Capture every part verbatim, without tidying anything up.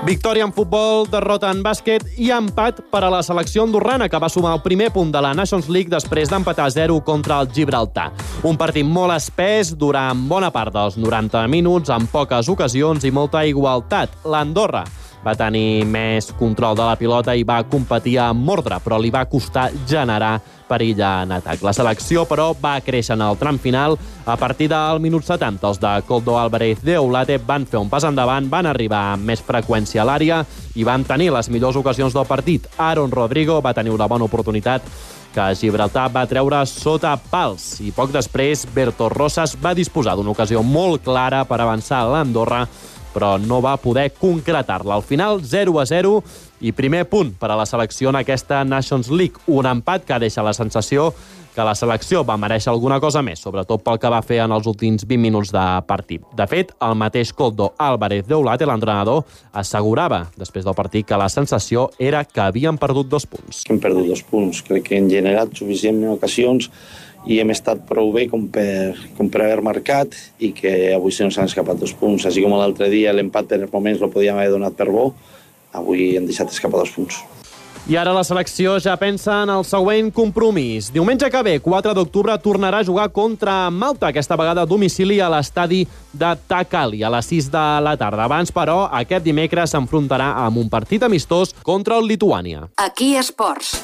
Victòria en futbol, derrota en bàsquet i empat per a la selecció andorrana, que va sumar el primer punt de la Nations League després d'empatar a zero contra el Gibraltar. Un partit molt espès durant bona part dels noranta minuts, amb poques ocasions i molta igualtat. L'Andorra va tenir més control de la pilota i va competir amb ordre, però li va costar generar perill en atac. La selecció, però, va créixer en el tram final. A partir del minut setanta, els de Koldo Álvarez de Oulate van fer un pas endavant, van arribar amb més freqüència a l'àrea i van tenir les millors ocasions del partit. Aaron Rodrigo va tenir una bona oportunitat que Gibraltar va treure sota pals i poc després Berto Rosas va disposar d'una ocasió molt clara per avançar a l'Andorra, però no va poder concretar-la. Al final, zero a zero i primer punt per a la selecció en aquesta Nations League. Un empat que deixa la sensació que la selecció va mereixer alguna cosa més, sobretot pel que va fer en els últims vint minuts de partit. De fet, el mateix Koldo Álvarez de Oulate, l'entrenador, assegurava després del partit que la sensació era que havien perdut dos punts. Hem perdut dos punts. Crec que hem generat suficientment ocasions i hem estat prou bé com per, com per haver marcat i que avui se nos han escapat dos punts. Així com l'altre dia l'empat per moments lo podíem haver donat per bo, avui hem deixat escapar dos punts. I ara la selecció ja pensa en el següent compromís. Diumenge que ve, quatre d'octubre, tornarà a jugar contra Malta, aquesta vegada a domicili a l'estadi de Takali, a les sis de la tarda. Abans, però, aquest dimecres s'enfrontarà amb un partit amistós contra el Lituània. Aquí Esports.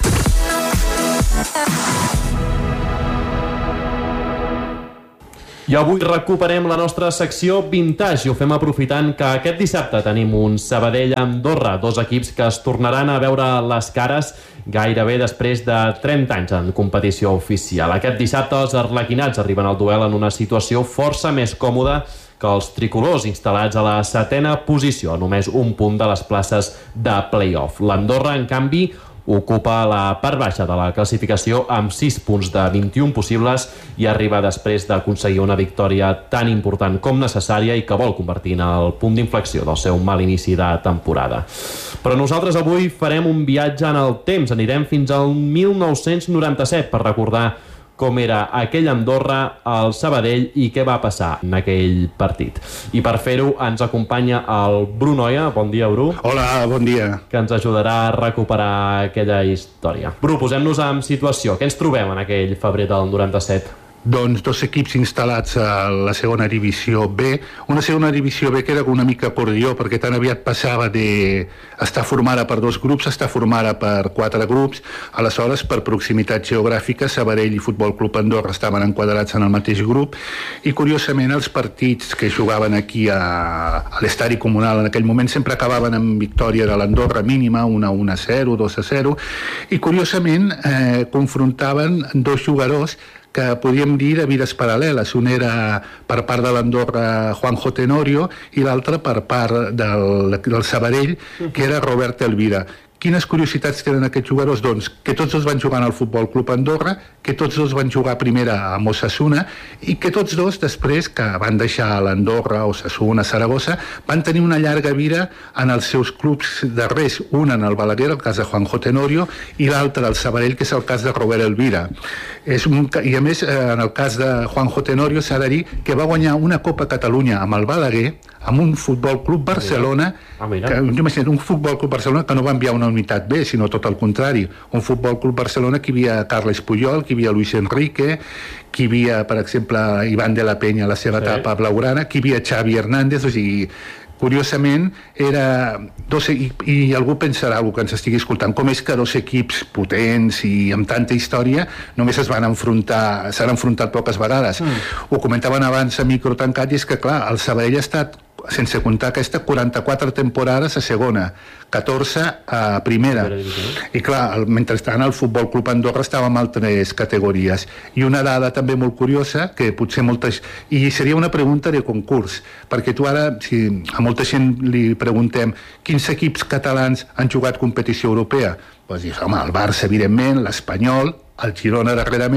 I avui recuperem la nostra secció Vintage i ho fem aprofitant que aquest dissabte tenim un Sabadell-Andorra, dos equips que es tornaran a veure les cares gairebé després de trenta anys en competició oficial. Aquest dissabte els arlequinats arriben al duel en una situació força més còmoda que els tricolors instal·lats a la setena posició, només un punt de les places de play-off. L'Andorra, en canvi, ocupa la part baixa de la classificació amb sis punts de vint-i-un possibles i arriba després d'aconseguir una victòria tan important com necessària i que vol convertir en el punt d'inflexió del seu mal inici de temporada. Però nosaltres avui farem un viatge en el temps, anirem fins al mil nou-cents noranta-set per recordar com era aquell Andorra, el Sabadell i què va passar en aquell partit. I per fer-ho ens acompanya el Bru Noia. Bon dia, Bru. Hola, bon dia. Que ens ajudarà a recuperar aquella història. Bru, posem-nos en situació. Què ens trobem en aquell febrer del noranta-set? Doncs dos equips instal·lats a la segona divisió B, una segona divisió B que era una mica acordió perquè tan aviat passava de estar formada per dos grups a estar formada per quatre grups. Aleshores, per proximitat geogràfica, Sabadell i Futbol Club Andorra estaven enquadrats en el mateix grup i curiosament els partits que jugaven aquí a, a l'estadi comunal en aquell moment sempre acabaven amb victòria de l'Andorra mínima, una a zero, dos a zero, i curiosament eh, confrontaven dos jugadors que podríem dir de vides paral·leles. Un era per part de l'Andorra Juanjo Tenorio i l'altre per part del, del Sabadell, que era Robert Elvira. Quines curiositats tenen aquests jugadors? Doncs que tots dos van jugar al Futbol Club Andorra, que tots dos van jugar primera a Osasuna i que tots dos, després que van deixar l'Andorra, Osasuna, Saragossa, van tenir una llarga vida en els seus clubs darrers, un en el Balaguer, el cas de Juanjo Tenorio, i l'altre, el Sabadell, que és el cas de Robert Elvira. És un, I a més, en el cas de Juanjo Tenorio s'ha de dir que va guanyar una Copa Catalunya amb el Balaguer, amb un Futbol Club Barcelona, ah, que, imagina't, un Futbol Club Barcelona que no va enviar una unitat B, sinó tot el contrari. Un Futbol Club Barcelona que hi havia Carles Puyol, que hi havia Luis Enrique, que hi havia, per exemple, Iván de la Peña a la seva sí. etapa blaugrana, que hi havia Xavi Hernández, o sigui, curiosament, era dos, i, i algú pensarà, algú que ens estigui escoltant, com és que dos equips potents i amb tanta història només es van enfrontar, s'han enfrontat poques vegades. Mm. Ho comentaven abans a micro tancat, i és que, clar, el Sabadell ha estat, sense comptar aquesta, quaranta-quatre temporades a segona, catorze a primera. I clar, el, mentrestant el Futbol Club Andorra estava en altres categories. I una dada també molt curiosa, que potser moltes... I seria una pregunta de concurs, perquè tu ara, si a molta gent li preguntem quins equips catalans han jugat competició europea, doncs dius, home, el Barça, evidentment, l'Espanyol, el Girona darrerament,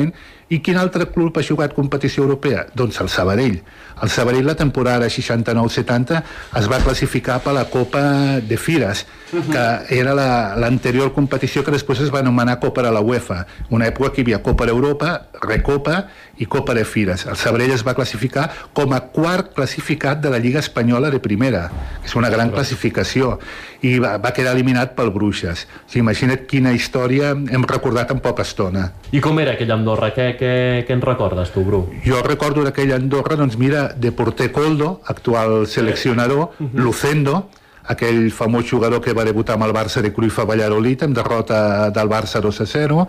I quin altre club ha jugat competició europea? Doncs el Sabadell. El Sabadell la temporada seixanta-nou setanta es va classificar per la Copa de Fires, que era l'anterior la, competició que després es va anomenar Copa de la UEFA, una època que hi havia Copa d'Europa, Recopa i Copa de Fires. El Sabadell es va classificar com a quart classificat de la Lliga Espanyola de Primera, que és una gran classificació, i va, va quedar eliminat pel Bruixes. O sigui, imagina't quina història hem recordat en poca estona. I com era aquell Andorra? Què, què, què en recordes tu, Bru? Jo recordo d'aquell Andorra, doncs mira, de Porter Coldo, actual seleccionador, uh -huh. Lucendo, aquell famós jugador que va debutar amb el Barça de Cruyff a Valladolid, amb derrota del Barça dos a zero,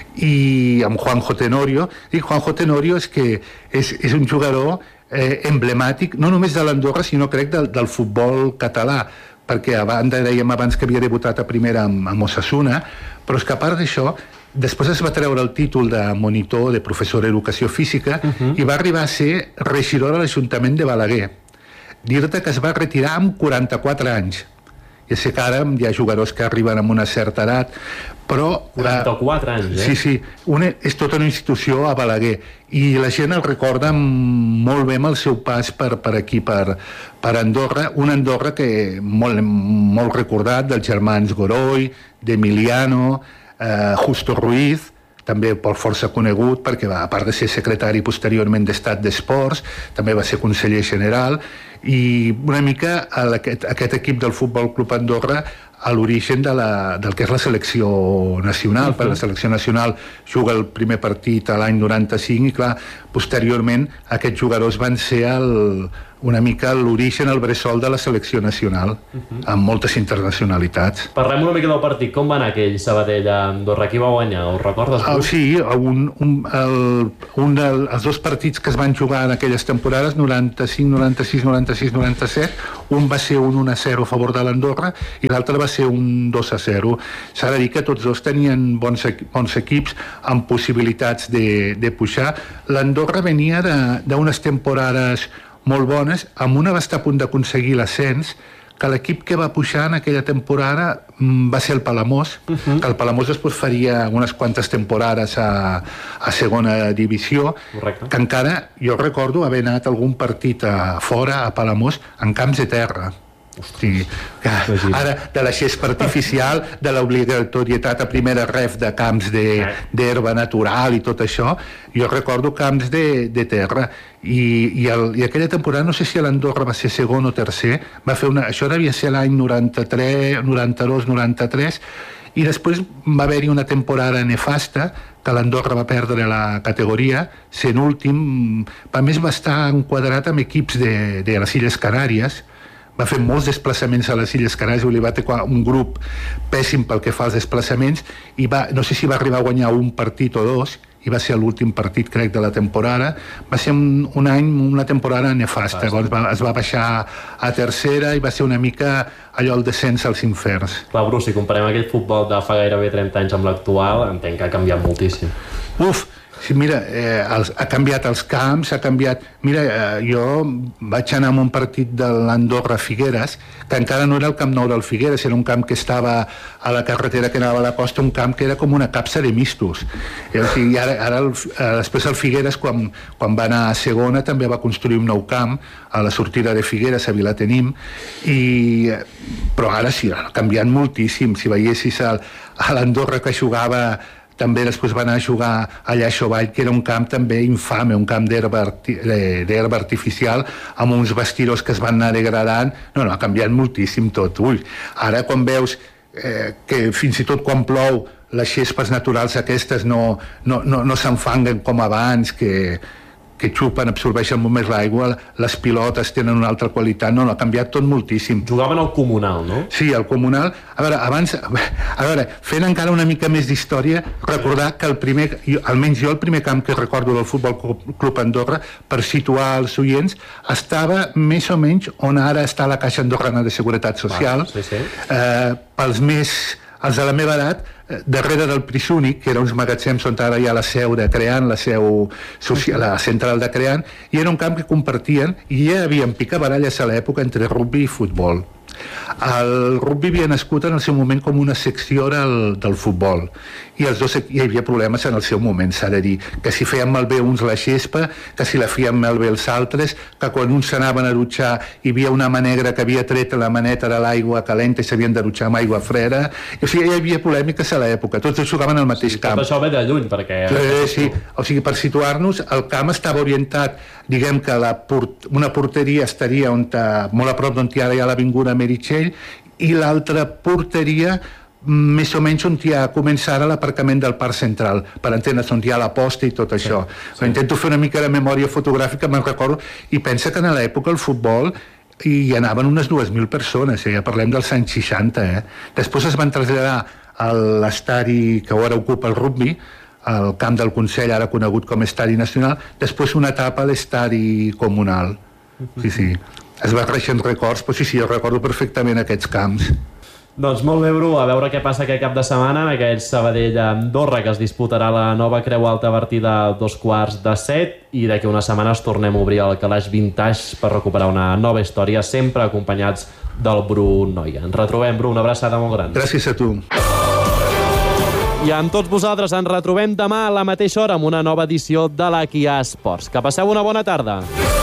i amb Juanjo Tenorio. I Juanjo Tenorio és que és, és un jugador eh, emblemàtic, no només de l'Andorra, sinó crec del, del futbol català, perquè a banda, dèiem abans que havia debutat a primera amb, amb Osasuna, però és que a part d'això, després es va treure el títol de monitor, de professor d'educació física, uh -huh. i va arribar a ser regidor de l'Ajuntament de Balaguer. Dir-te que es va retirar amb quaranta-quatre anys. Ja sé que ara hi ha jugadors que arriben amb una certa edat, però... quaranta-quatre anys, eh? Sí, sí. Una, és tota una institució a Balaguer. I la gent el recorda molt bé amb el seu pas per, per aquí, per, per Andorra. Una Andorra que molt, molt recordat, dels germans Goroi, d'Emiliano, eh, Justo Ruiz, també per força conegut perquè va, a part de ser secretari posteriorment d'Estat d'Esports, també va ser conseller general, i una mica aquest, aquest equip del Futbol Club Andorra a l'origen de la, del que és la selecció nacional. Uh-huh. Per la selecció nacional juga el primer partit a l'any noranta-cinc i clar, posteriorment aquests jugadors van ser el, una mica l'origen, el bressol de la selecció nacional, uh-huh. amb moltes internacionalitats. Parlem una mica del partit. Com va anar aquell Sabadell a Andorra? Qui va guanyar? Ho recordes? Oh, sí, un, un, el, un dels dos partits que es van jugar en aquelles temporades, noranta-cinc, noranta-sis, noranta-sis, noranta-set, un va ser un un a zero a favor de l'Andorra i l'altre va ser un dos a zero. S'ha de dir que tots dos tenien bons, bons equips amb possibilitats de, de pujar. L'Andorra venia d'unes temporades molt bones, amb una va estar a punt d'aconseguir l'ascens, que l'equip que va pujar en aquella temporada va ser el Palamós, uh-huh. que el Palamós després faria unes quantes temporades a, a segona divisió. Correcte. Que encara, jo recordo haver anat algun partit a fora, a Palamós, en camps de terra. Hosti, ara de la xespa artificial, de l'obligatorietat a primera ref de camps d'herba natural i tot això, jo recordo camps de, de terra i, i, el, i aquella temporada, no sé si l'Andorra va ser segon o tercer, va fer una, això devia ser l'any noranta-tres, noranta-dos, noranta-tres, i després va haver-hi una temporada nefasta que l'Andorra va perdre la categoria, sent últim, a més va estar enquadrat amb equips de, de les Illes Canàries, va fer molts desplaçaments a les Illes Canàries, li va ter un grup pèssim pel que fa als desplaçaments, i va, no sé si va arribar a guanyar un partit o dos, i va ser l'últim partit, crec, de la temporada. Va ser un, un any, una temporada nefasta. Llavors va, es va baixar a tercera i va ser una mica allò el descens als inferns. Clar, Bru, si comparem aquell futbol de fa gairebé trenta anys amb l'actual, entenc que ha canviat moltíssim. Uf! Sí, mira, eh, els, ha canviat els camps, ha canviat... Mira, eh, jo vaig anar a un partit de l'Andorra Figueres, que encara no era el Camp Nou del Figueres, era un camp que estava a la carretera que anava a la costa, un camp que era com una capsa de mistos. I, o sigui, ara, ara el, després el Figueres, quan, quan va anar a segona, també va construir un nou camp a la sortida de Figueres, a Vilatenim, i, però ara sí, ha canviat moltíssim. Si veiessis el, a l'Andorra que jugava... També després va anar a jugar allà a Xovall, que era un camp també infame, un camp d'herba arti artificial, amb uns vestidors que es van anar degradant. No, no, ha canviat moltíssim tot. Ui, ara quan veus eh, que fins i tot quan plou les xespes naturals aquestes no, no, no, no s'enfanguen com abans, que... que xupen, absorbeixen molt més l'aigua, les pilotes tenen una altra qualitat, no, no, ha canviat tot moltíssim. Jugaven al Comunal, no? Sí, al Comunal. A veure, abans, a veure, fent encara una mica més d'història, recordar que el primer, almenys jo el primer camp que recordo del Futbol Club Andorra, per situar els oients, estava més o menys on ara està la Caixa Andorrana de Seguretat Social. Ah, sí, sí. Eh, pels més... els de la meva edat, darrere del Prisúnic, que era uns magatzems on ara hi ha la seu de Creant, la seu social, la central de Creant, i era un camp que compartien i hi havia picabaralles a l'època entre rugby i futbol. El rugby havia nascut en el seu moment com una secció del, del futbol, i els dos hi havia problemes en el seu moment, s'ha de dir, que si feien malbé uns la xespa, que si la feien malbé els altres, que quan uns s'anaven a dutxar hi havia una mà negra que havia tret la maneta de l'aigua calenta i s'havien de dutxar amb aigua freda. O sigui, hi havia polèmiques a l'època, tots jugaven al mateix sí, camp. Tot això ve de lluny, perquè... Sí, sí. O sigui, per situar-nos, el camp estava orientat, diguem que la port una porteria estaria on ta, molt a prop d'on hi ha l'Avinguda Meritxell, i l'altra porteria més o menys on hi ha començar a l'aparcament del Parc Central, per entendre's, on hi ha la posta i tot això. Sí, sí. Intento fer una mica de memòria fotogràfica, me'n recordo, i pensa que en l'època el futbol hi anaven unes dues mil persones, eh? Ja parlem dels anys seixanta. Eh? Després es van traslladar a l'estadi que ara ocupa el rugby, al camp del Consell, ara conegut com Estadi Nacional, després una etapa a l'estadi comunal. Sí, sí. Es va creixent records, però sí, sí, jo recordo perfectament aquests camps. Doncs molt bé, Bru, a veure què passa aquest cap de setmana en aquell Sabadell-Andorra, que es disputarà la nova Creu Alta a partir de dos quarts de set, i d'aquí unes setmanes tornem a obrir el calaix vintage per recuperar una nova història, sempre acompanyats del Bru Noia. Ens retrobem, Bru, una abraçada molt gran. Gràcies a tu. I amb tots vosaltres ens retrobem demà a la mateixa hora amb una nova edició de l'Aqui a Esports. Que passeu una bona tarda.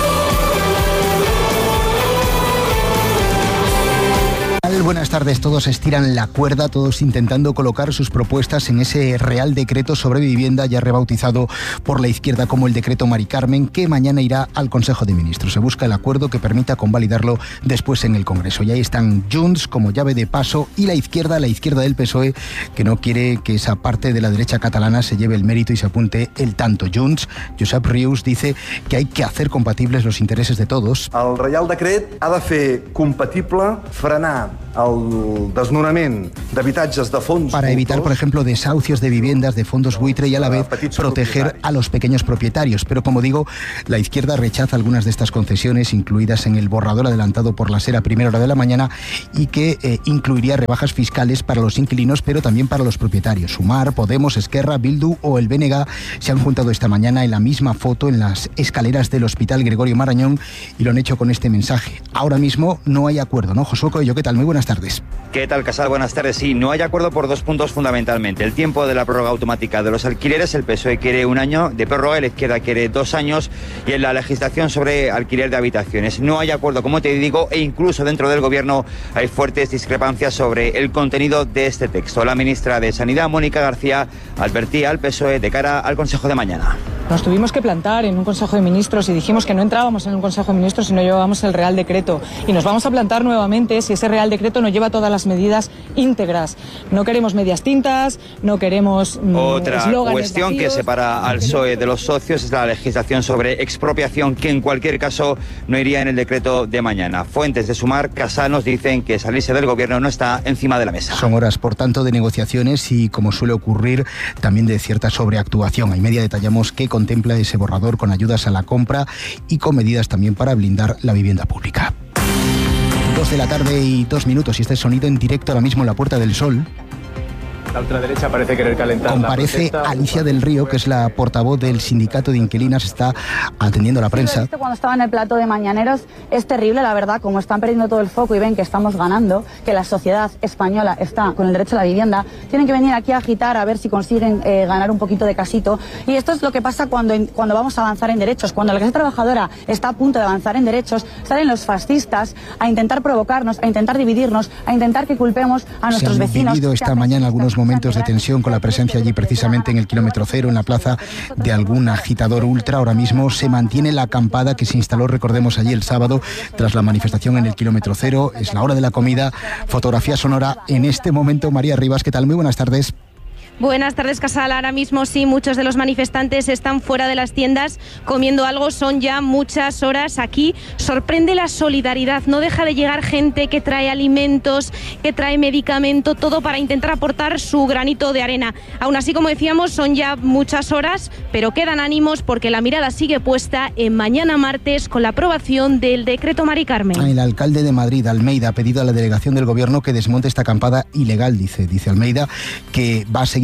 Buenas tardes. Todos estiran la cuerda, todos intentando colocar sus propuestas en ese Real Decreto sobre Vivienda, ya rebautizado por la izquierda como el Decreto Mari Carmen, que mañana irá al Consejo de Ministros. Se busca el acuerdo que permita convalidarlo después en el Congreso. Y ahí están Junts como llave de paso y la izquierda, la izquierda del P S O E, que no quiere que esa parte de la derecha catalana se lleve el mérito y se apunte el tanto. Junts, Josep Rius, dice que hay que hacer compatibles los intereses de todos. El Reial Decret ha de fer compatible frenar el desnonament d'habitatges de fons para evitar, por ejemplo, desahucios de viviendas de fondos buitre y a la vez proteger a los pequeños propietarios. Pero, como digo, la izquierda rechaza algunas de estas concesiones incluidas en el borrador adelantado por la SER a primera hora de la mañana y que eh, incluiría rebajas fiscales para los inquilinos, pero también para los propietarios. Sumar, Podemos, Esquerra, Bildu o el B N G se han juntado esta mañana en la misma foto en las escaleras del Hospital Gregorio Marañón y lo han hecho con este mensaje. Ahora mismo no hay acuerdo, ¿no? Josué Coello, ¿qué tal? Muy buenas tardes. ¿Qué tal, Casal? Buenas tardes. Sí, no hay acuerdo por dos puntos fundamentalmente. El tiempo de la prórroga automática de los alquileres, el P S O E quiere un año de prórroga, la izquierda quiere dos años, y en la legislación sobre alquiler de habitaciones. No hay acuerdo, como te digo, e incluso dentro del gobierno hay fuertes discrepancias sobre el contenido de este texto. La ministra de Sanidad, Mónica García, advertía al P S O E de cara al Consejo de mañana. Nos tuvimos que plantar en un Consejo de Ministros y dijimos que no entrábamos en un Consejo de Ministros si no llevábamos el Real Decreto. Y nos vamos a plantar nuevamente si ese Real Decreto no lleva todas las medidas íntegras. No queremos medias tintas, no queremos mmm, Otra cuestión vacíos, que separa al P S O E de los socios es la legislación sobre expropiación, que en cualquier caso no iría en el decreto de mañana. Fuentes de Sumar, Casal, nos dicen que salirse del gobierno no está encima de la mesa. Son horas, por tanto, de negociaciones y, como suele ocurrir, también de cierta sobreactuación. A media detallamos qué contempla ese borrador con ayudas a la compra y con medidas también para blindar la vivienda pública. Dos de la tarde y dos minutos y este sonido en directo ahora mismo en la Puerta del Sol. La ultraderecha parece querer calentar. Comparece la Alicia del Río, que es la portavoz del sindicato de inquilinas, está atendiendo a la prensa. Cuando estaba en el plató de Mañaneros, es terrible, la verdad, como están perdiendo todo el foco y ven que estamos ganando, que la sociedad española está con el derecho a la vivienda, tienen que venir aquí a agitar a ver si consiguen eh, ganar un poquito de casito. Y esto es lo que pasa cuando, cuando vamos a avanzar en derechos. Cuando la clase trabajadora está a punto de avanzar en derechos, salen los fascistas a intentar provocarnos, a intentar dividirnos, a intentar que culpemos a nuestros Se han vecinos. vivido esta mañana algunos momentos de tensión con la presencia allí precisamente en el kilómetro cero, en la plaza, de algún agitador ultra. Ahora mismo se mantiene la acampada que se instaló, recordemos, allí el sábado tras la manifestación en el kilómetro cero. Es la hora de la comida. Fotografía sonora en este momento. María Rivas, ¿qué tal? Muy buenas tardes. Buenas tardes, Casal. Ahora mismo sí, muchos de los manifestantes están fuera de las tiendas comiendo algo. Son ya muchas horas aquí. Sorprende la solidaridad. No deja de llegar gente que trae alimentos, que trae medicamento, todo para intentar aportar su granito de arena. Aún así, como decíamos, son ya muchas horas, pero quedan ánimos porque la mirada sigue puesta en mañana martes con la aprobación del decreto Mari Carmen. El alcalde de Madrid, Almeida, ha pedido a la delegación del gobierno que desmonte esta acampada ilegal, dice, dice Almeida, que va a seguir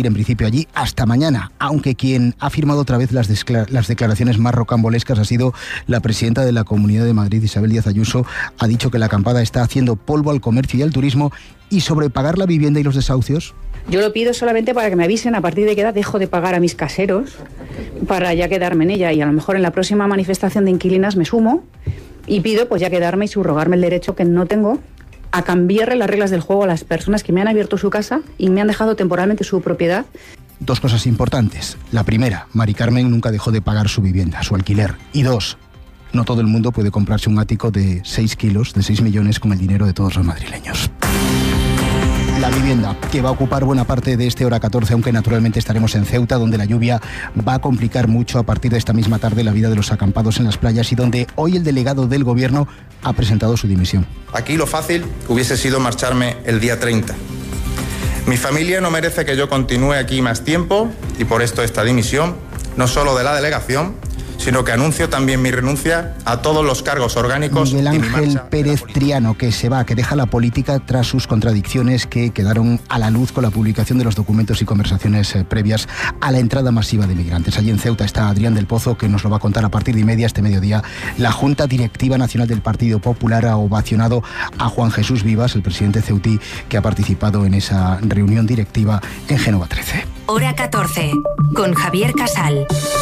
en principio allí hasta mañana, aunque quien ha firmado otra vez las, las declaraciones más rocambolescas ha sido la presidenta de la Comunidad de Madrid, Isabel Díaz Ayuso. Ha dicho que la acampada está haciendo polvo al comercio y al turismo. ¿Y sobre pagar la vivienda y los desahucios? Yo lo pido solamente para que me avisen a partir de qué edad dejo de pagar a mis caseros para ya quedarme en ella, y a lo mejor en la próxima manifestación de inquilinas me sumo y pido pues ya quedarme y subrogarme el derecho que no tengo a cambiarle las reglas del juego a las personas que me han abierto su casa y me han dejado temporalmente su propiedad. Dos cosas importantes. La primera, Mari Carmen nunca dejó de pagar su vivienda, su alquiler. Y dos, no todo el mundo puede comprarse un ático de seis kilos, de seis millones, con el dinero de todos los madrileños. La vivienda, que va a ocupar buena parte de este Hora catorce, aunque naturalmente estaremos en Ceuta, donde la lluvia va a complicar mucho a partir de esta misma tarde la vida de los acampados en las playas y donde hoy el delegado del Gobierno ha presentado su dimisión. Aquí lo fácil hubiese sido marcharme el día treinta. Mi familia no merece que yo continúe aquí más tiempo y por esto esta dimisión, no solo de la delegación, sino que anuncio también mi renuncia a todos los cargos orgánicos. Miguel Ángel Pérez Triano, que se va, que deja la política tras sus contradicciones que quedaron a la luz con la publicación de los documentos y conversaciones eh, previas a la entrada masiva de migrantes. Allí en Ceuta está Adrián del Pozo, que nos lo va a contar a partir de media este mediodía. La Junta Directiva Nacional del Partido Popular ha ovacionado a Juan Jesús Vivas, el presidente ceutí, que ha participado en esa reunión directiva en Génova trece. Hora catorce, con Javier Casal.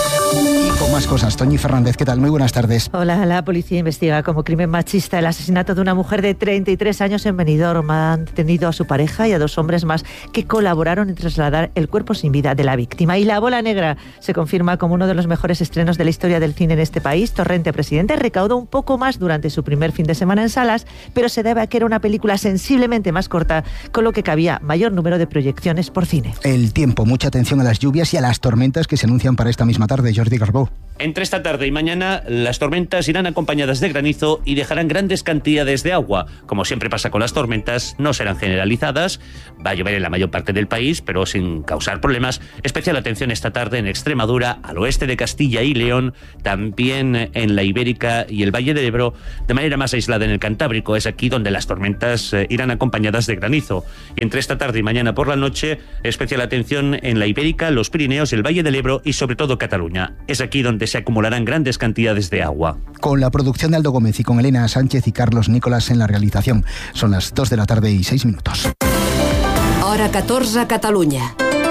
Y con más cosas, Toñi Fernández, ¿qué tal? Muy buenas tardes. Hola, la policía investiga como crimen machista el asesinato de una mujer de treinta y tres años en Benidorm. Han detenido a su pareja y a dos hombres más que colaboraron en trasladar el cuerpo sin vida de la víctima. Y La Bola Negra se confirma como uno de los mejores estrenos de la historia del cine en este país. Torrente Presidente recaudó un poco más durante su primer fin de semana en salas, pero se debe a que era una película sensiblemente más corta, con lo que cabía mayor número de proyecciones por cine. El tiempo, mucha atención a las lluvias y a las tormentas que se anuncian para esta misma tarde. Jordi Garbó. Entre esta tarde y mañana, las tormentas irán acompañadas de granizo y dejarán grandes cantidades de agua. Como siempre pasa con las tormentas, no serán generalizadas. Va a llover en la mayor parte del país, pero sin causar problemas. Especial atención esta tarde en Extremadura, al oeste de Castilla y León, también en la Ibérica y el Valle del Ebro, de manera más aislada en el Cantábrico. Es aquí donde las tormentas eh, irán acompañadas de granizo. Y entre esta tarde y mañana por la noche, especial atención en la Ibérica, los Pirineos, el Valle del Ebro y sobre todo Cataluña. Es aquí donde se acumularán grandes cantidades de agua. Con la producción de Aldo Gómez y con Elena Sánchez y Carlos Nicolás en la realización. Son las dos de la tarde y seis minutos. Hora catorze a Catalunya.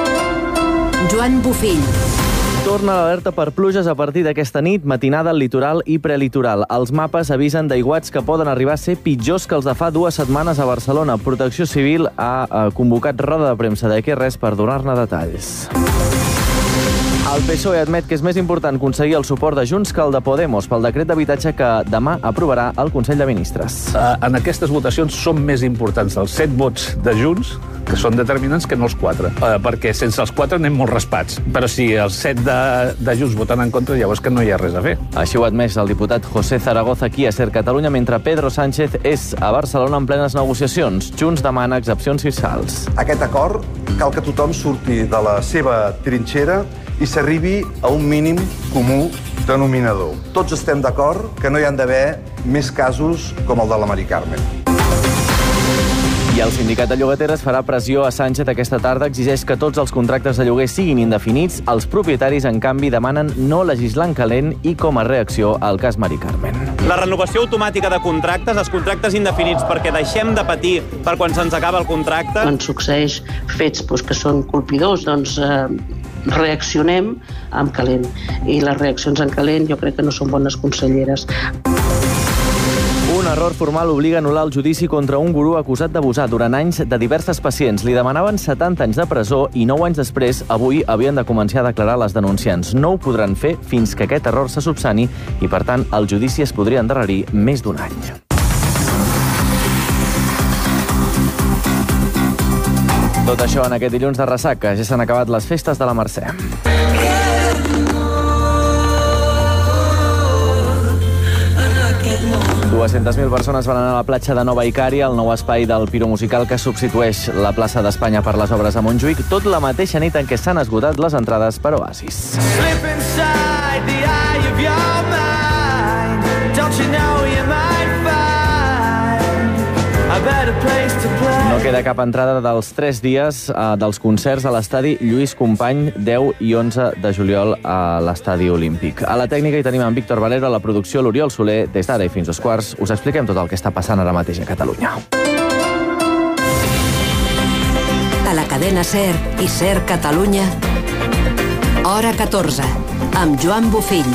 Joan Bufill. Torna l'alerta per pluges a partir d'aquesta nit, matinada al litoral i prelitoral. Els mapes avisen d'aiguats que poden arribar a ser pitjors que els de fa dues setmanes a Barcelona. Protecció Civil ha convocat roda de premsa de Què Res per donar-ne detalls. El P S O E admet que és més important aconseguir el suport de Junts que el de Podemos pel decret d'habitatge que demà aprovarà el Consell de Ministres. En aquestes votacions són més importants els set vots de Junts, que són determinants, que no els quatre, perquè sense els quatre anem molt raspats. Però si els set de, de Junts voten en contra, llavors que no hi ha res a fer. Així ho ha admès el diputat José Zaragoza aquí a Ser Catalunya, mentre Pedro Sánchez és a Barcelona en plenes negociacions. Junts demana excepcions fiscals. Aquest acord cal que tothom surti de la seva trinxera i s'arribi a un mínim comú denominador. Tots estem d'acord que no hi han d'haver més casos com el de la Mari Carmen. I el sindicat de llogateres farà pressió a Sánchez aquesta tarda, exigeix que tots els contractes de lloguer siguin indefinits. Els propietaris, en canvi, demanen no legislar en calent i com a reacció al cas Mari Carmen. La renovació automàtica de contractes, els contractes indefinits, perquè deixem de patir per quan se'ns acaba el contracte. Quan succeeix fets doncs, que són colpidors, doncs eh, reaccionem en calent. I les reaccions en calent jo crec que no són bones conselleres. Un error formal obliga a anul·lar el judici contra un gurú acusat d'abusar durant anys de diverses pacients. Li demanaven setanta anys de presó i nou anys després, avui, havien de començar a declarar les denunciants. No ho podran fer fins que aquest error se subsani i, per tant, el judici es podria endarrerir més d'un any. Tot això en aquest dilluns de ressaca. Ja s'han acabat les festes de la Mercè. dues-centes mil persones van anar a la platja de Nova Icària, el nou espai del piromusical que substitueix la plaça d'Espanya per les obres a Montjuïc, tot la mateixa nit en què s'han esgotat les entrades per Oasis. No queda cap entrada dels tres dies eh, dels concerts a l'estadi Lluís Company, deu i onze de juliol a l'estadi Olímpic. A la tècnica hi tenim en Víctor Valero, a la producció l'Oriol Soler. Des d'ara i fins dos quarts us expliquem tot el que està passant ara mateix a Catalunya. A la cadena SER i SER Catalunya, hora catorze, amb Joan Bufill.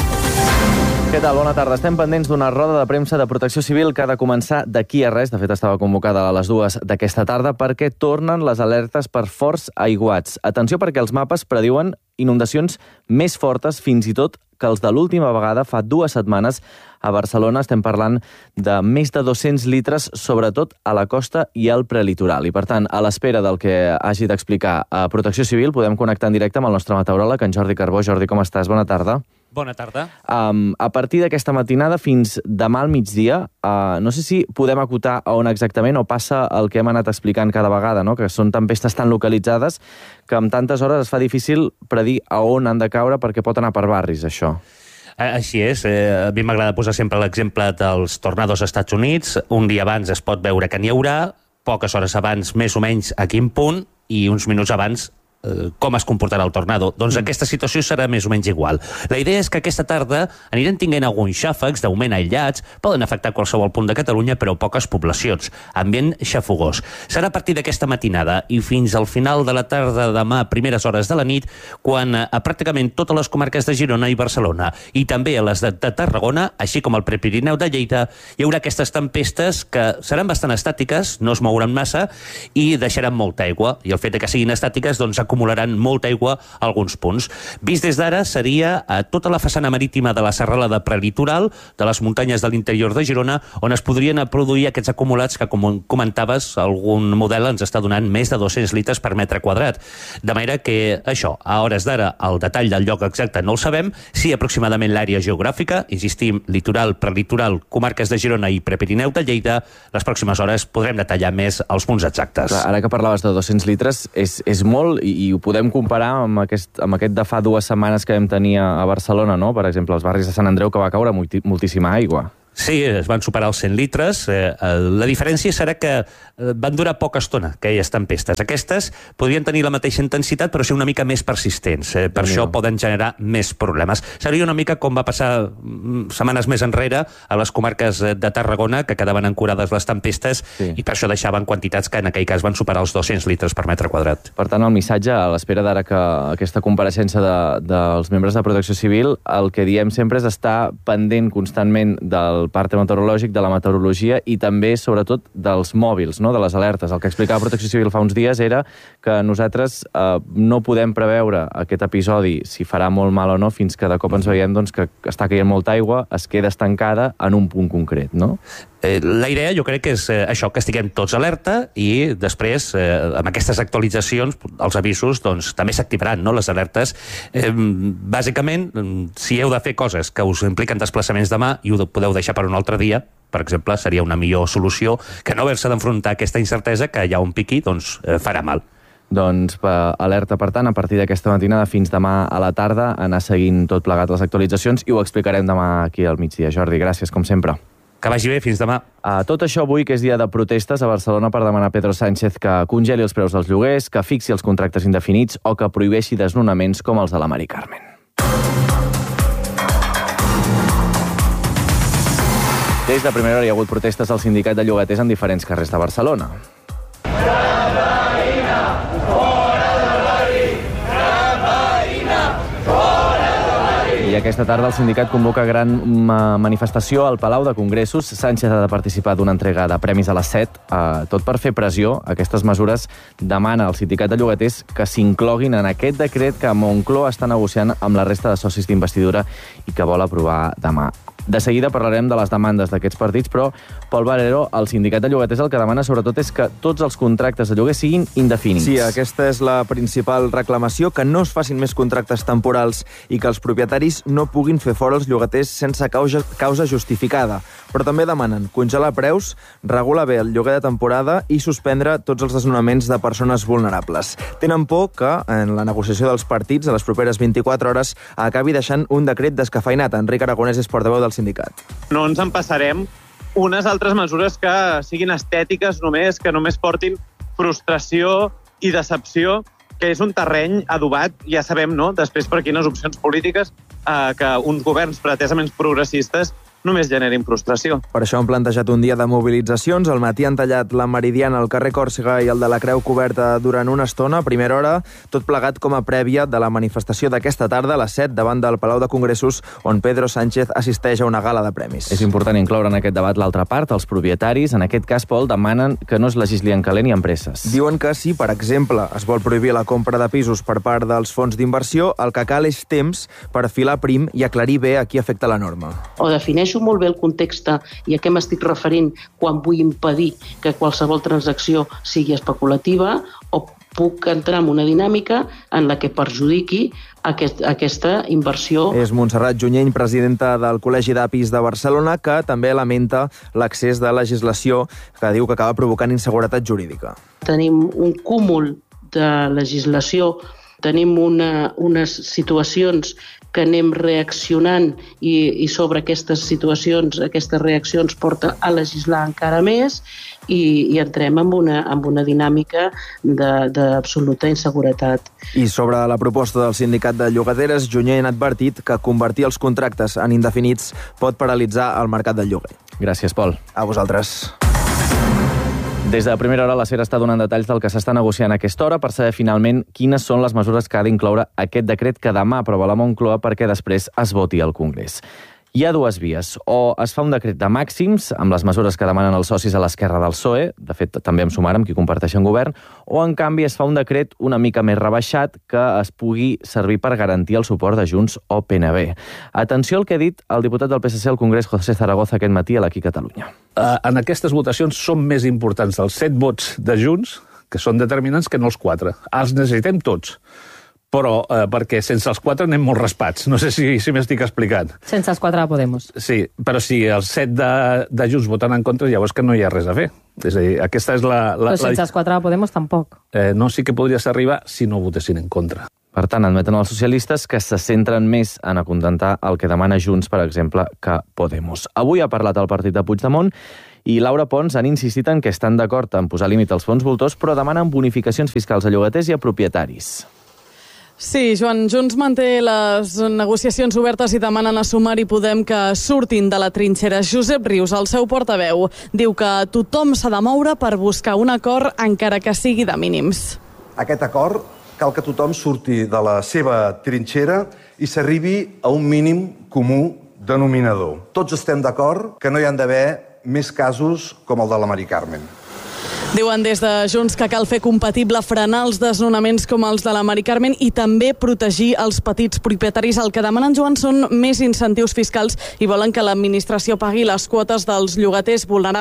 Què tal? Bona tarda. Estem pendents d'una roda de premsa de Protecció Civil que ha de començar d'aquí a res. De fet, estava convocada a les dues d'aquesta tarda perquè tornen les alertes per forts aiguats. Atenció, perquè els mapes prediuen inundacions més fortes, fins i tot que els de l'última vegada, fa dues setmanes, a Barcelona. Estem parlant de més de dos-cents litres, sobretot a la costa i al prelitoral. I, per tant, a l'espera del que hagi d'explicar a Protecció Civil, podem connectar en directe amb el nostre meteoròleg, en Jordi Carbó. Jordi, com estàs? Bona tarda. Bona tarda. Um, a partir d'aquesta matinada fins demà al migdia, uh, no sé si podem acotar a on exactament o passa el que hem anat explicant cada vegada, no? Que són tempestes tan localitzades que amb tantes hores es fa difícil predir a on han de caure perquè pot anar per barris, això. Així és. Eh, a mi m'agrada posar sempre l'exemple dels tornados als Estats Units. Un dia abans es pot veure que n'hi haurà, poques hores abans, més o menys, a quin punt, i uns minuts abans com es comportarà el tornado. Doncs mm. aquesta situació serà més o menys igual. La idea és que aquesta tarda anirem tinguent alguns xàfecs d'augment aïllats, poden afectar qualsevol punt de Catalunya, però poques poblacions. Ambient xafogós. Serà a partir d'aquesta matinada i fins al final de la tarda demà, primeres hores de la nit, quan a pràcticament totes les comarques de Girona i Barcelona, i també a les de, de Tarragona, així com al Prepirineu de Lleida, hi haurà aquestes tempestes que seran bastant estàtiques, no es mouran massa i deixaran molta aigua. I el fet de que siguin estàtiques, doncs, acumularan molta aigua a alguns punts. Vist des d'ara, seria a tota la façana marítima de la serralada prelitoral, de les muntanyes de l'interior de Girona, on es podrien produir aquests acumulats que, com comentaves, algun model ens està donant més de dos-cents litres per metre quadrat. De manera que això, a hores d'ara, el detall del lloc exacte no el sabem, sí aproximadament l'àrea geogràfica, insistim, litoral, prelitoral, comarques de Girona i Prepirineu de Lleida, les pròximes hores podrem detallar més els punts exactes. Clar, ara que parlaves de dos-cents litres, és, és molt, i i ho podem comparar amb aquest, amb aquest de fa dues setmanes que vam tenir a Barcelona, no? Per exemple, els barris de Sant Andreu, que va caure moltíssima aigua. Sí, es van superar els cent litres. Eh, la diferència serà que eh, van durar poca estona, aquelles tempestes. Aquestes podrien tenir la mateixa intensitat, però ser una mica més persistents. Eh, per això poden generar més problemes. Seria una mica com va passar mm, setmanes més enrere a les comarques de Tarragona, que quedaven ancorades les tempestes, sí. I per això deixaven quantitats que en aquell cas van superar els dos-cents litres per metre quadrat. Per tant, el missatge, a l'espera d'ara que aquesta compareixença de, dels membres de Protecció Civil, el que diem sempre és estar pendent constantment del part meteorològic, de la meteorologia i també, sobretot, dels mòbils, no? De les alertes. El que explicava Protecció Civil fa uns dies era que nosaltres eh, no podem preveure aquest episodi, si farà molt mal o no, fins que de cop ens veiem doncs, que està caient molta aigua, es queda estancada en un punt concret, no? Eh, la idea jo crec que és eh, això, que estiguem tots alerta i després, eh, amb aquestes actualitzacions, els avisos doncs, també s'activaran, no?, les alertes. Eh, bàsicament, si heu de fer coses que us impliquen desplaçaments demà i ho podeu deixar per un altre dia, per exemple, seria una millor solució que no haver-se d'enfrontar aquesta incertesa que ja on piqui doncs, eh, farà mal. Doncs alerta, per tant, a partir d'aquesta matinada fins demà a la tarda, anar seguint tot plegat les actualitzacions i ho explicarem demà aquí al migdia. Jordi, gràcies, com sempre. Que vagi bé, fins demà. Uh, tot això avui, que és dia de protestes a Barcelona per demanar a Pedro Sánchez que congeli els preus dels lloguers, que fixi els contractes indefinits o que prohibeixi desnonaments com els de la Mari Carmen. Des de primera hora hi ha hagut protestes al sindicat de llogaters en diferents carrers de Barcelona. I aquesta tarda el sindicat convoca gran manifestació al Palau de Congressos. Sánchez ha de participar d'una entrega de premis a les set, eh, tot per fer pressió. Aquestes mesures demana al sindicat de llogaters que s'incloguin en aquest decret que Moncloa està negociant amb la resta de socis d'investidura i que vol aprovar demà. De seguida parlarem de les demandes d'aquests partits, però Pol Valero, el sindicat de llogaters, el que demana sobretot és que tots els contractes de lloguer siguin indefinits. Sí, aquesta és la principal reclamació, que no es facin més contractes temporals i que els propietaris no puguin fer fora els llogaters sense causa, causa justificada. Però també demanen congelar preus, regular bé el lloguer de temporada i suspendre tots els desnonaments de persones vulnerables. Tenen por que, en la negociació dels partits, a les properes vint-i-quatre hores, acabi deixant un decret descafeinat. Enric Aragonès és portaveu del sindicat. No ens en passarem unes altres mesures que siguin estètiques només, que només portin frustració i decepció, que és un terreny adobat, ja sabem, no?, després per quines opcions polítiques, eh, que uns governs pretesament progressistes només generin frustració. Per això han plantejat un dia de mobilitzacions. Al matí han tallat la Meridiana, el carrer Còrsega i el de la Creu Coberta durant una estona, a primera hora, tot plegat com a prèvia de la manifestació d'aquesta tarda a les set davant del Palau de Congressos, on Pedro Sánchez assisteix a una gala de premis. És important incloure en aquest debat l'altra part, els propietaris. En aquest cas, Pol, demanen que no es legisli en calent i en presses. Diuen que si, per exemple, es vol prohibir la compra de pisos per part dels fons d'inversió, el que cal és temps per filar prim i aclarir bé a qui afecta la norma. O defineixo molt bé el context i a què m'estic referint quan vull impedir que qualsevol transacció sigui especulativa, o puc entrar en una dinàmica en la que perjudiqui aquest, aquesta inversió. És Montserrat Junyent, presidenta del Col·legi d'Apis de Barcelona, que també lamenta l'accés de legislació que diu que acaba provocant inseguretat jurídica. Tenim un cúmul de legislació, tenim una, unes situacions que anem reaccionant i, i sobre aquestes situacions, aquestes reaccions porta a legislar encara més i, i entrem en una, en una dinàmica d'absoluta inseguretat. I sobre la proposta del sindicat de llogateres, Junyent ha advertit que convertir els contractes en indefinits pot paralitzar el mercat del lloguer. Gràcies, Pol. A vosaltres. Des de primera hora la SER està donant detalls del que s'està negociant a aquesta hora per saber finalment quines són les mesures que ha d'incloure aquest decret que demà aprova la Moncloa perquè després es voti al Congrés. Hi ha dues vies. O es fa un decret de màxims, amb les mesures que demanen els socis a l'esquerra del P S O E, de fet també amb Sumar, amb qui comparteixen govern, o en canvi es fa un decret una mica més rebaixat que es pugui servir per garantir el suport de Junts o P N B. Atenció al que ha dit el diputat del P S C al Congrés, José Zaragoza, aquest matí a l'Aquí Catalunya. Uh, en aquestes votacions són més importants els set vots de Junts, que són determinants, que no els quatre. Els necessitem tots. Però eh, perquè sense els quatre anem molt raspats. No sé si, si m'estic explicant. Sense els quatre de Podemos. Sí, però si els set de, de Junts voten en contra, llavors que no hi ha res a fer. És a dir, aquesta és la... la però sense la... els quatre de Podemos tampoc. Eh, no, sí que podries arribar si no votessin en contra. Per tant, admeten els socialistes que se centren més en acontentar el que demana Junts, per exemple, que Podemos. Avui ha parlat el partit de Puigdemont i Laura Pons han insistit en que estan d'acord en posar límit als fons voltors, però demanen bonificacions fiscals a llogaters i a propietaris. Sí, Joan, Junts manté les negociacions obertes i demanen a Sumar i Podem que surtin de la trinxera. Josep Rius, el seu portaveu, diu que tothom s'ha de moure per buscar un acord encara que sigui de mínims. Aquest acord cal que tothom surti de la seva trinxera i s'arribi a un mínim comú denominador. Tots estem d'acord que no hi han d'haver més casos com el de la Mari Carmen. Diuen des de Junts que cal fer compatible frenar els desnonaments com els de la Mari Carmen i també protegir els petits propietaris. El que demanen, Joan, són més incentius fiscals i volen que l'administració pagui les quotes dels llogaters vulnerables.